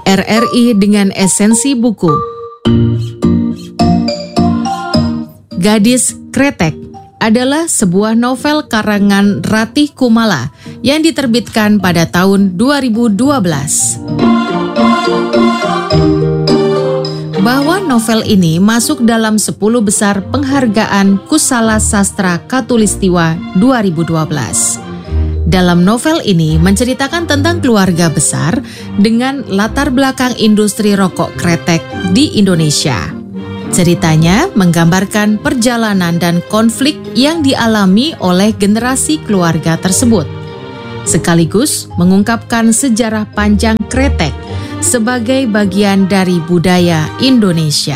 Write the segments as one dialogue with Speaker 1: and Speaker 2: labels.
Speaker 1: RRI dengan esensi buku. Gadis Kretek adalah sebuah novel karangan Ratih Kumala yang diterbitkan pada tahun 2012. Bahwa novel ini masuk dalam 10 besar penghargaan Kusala Sastra Khatulistiwa 2012. Dalam novel ini menceritakan tentang keluarga besar dengan latar belakang industri rokok kretek di Indonesia. Ceritanya menggambarkan perjalanan dan konflik yang dialami oleh generasi keluarga tersebut, sekaligus mengungkapkan sejarah panjang kretek sebagai bagian dari budaya Indonesia.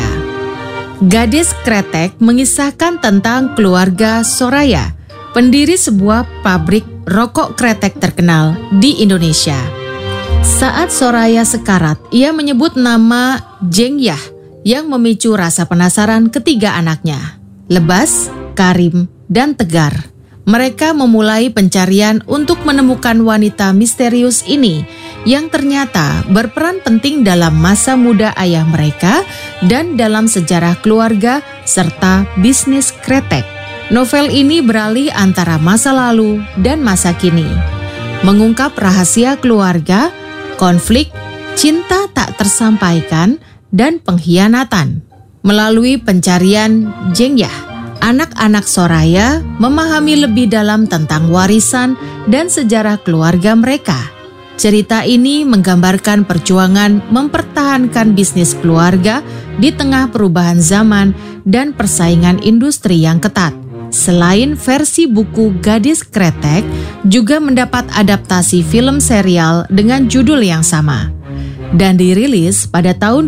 Speaker 1: Gadis Kretek mengisahkan tentang keluarga Soraya, pendiri sebuah pabrik rokok kretek terkenal di Indonesia. Saat Soraya sekarat, ia menyebut nama Jengyah yang memicu rasa penasaran ketiga anaknya, Lebas, Karim, dan Tegar. Mereka memulai pencarian untuk menemukan wanita misterius ini yang ternyata berperan penting dalam masa muda ayah mereka dan dalam sejarah keluarga serta bisnis kretek. Novel ini beralih antara masa lalu dan masa kini, mengungkap rahasia keluarga, konflik, cinta tak tersampaikan, dan pengkhianatan. Melalui pencarian Jengyah, anak-anak Soraya memahami lebih dalam tentang warisan dan sejarah keluarga mereka. Cerita ini menggambarkan perjuangan mempertahankan bisnis keluarga di tengah perubahan zaman dan persaingan industri yang ketat. Selain versi buku Gadis Kretek, juga mendapat adaptasi film serial dengan judul yang sama dan dirilis pada tahun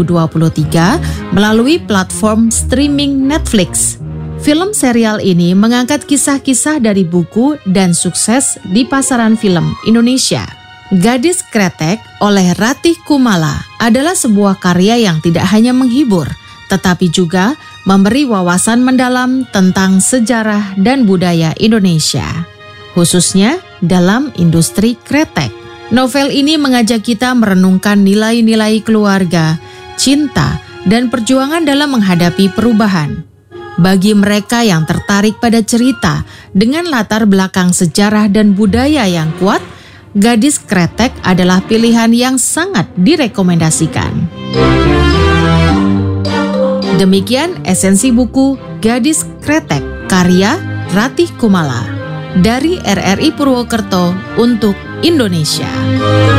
Speaker 1: 2023 melalui platform streaming Netflix. Film serial ini mengangkat kisah-kisah dari buku dan sukses di pasaran film Indonesia. Gadis Kretek oleh Ratih Kumala adalah sebuah karya yang tidak hanya menghibur, tetapi juga memberi wawasan mendalam tentang sejarah dan budaya Indonesia, khususnya dalam industri kretek. Novel ini mengajak kita merenungkan nilai-nilai keluarga, cinta, dan perjuangan dalam menghadapi perubahan. Bagi mereka yang tertarik pada cerita dengan latar belakang sejarah dan budaya yang kuat, Gadis Kretek adalah pilihan yang sangat direkomendasikan. Demikian esensi buku Gadis Kretek karya Ratih Kumala dari RRI Purwokerto untuk Indonesia.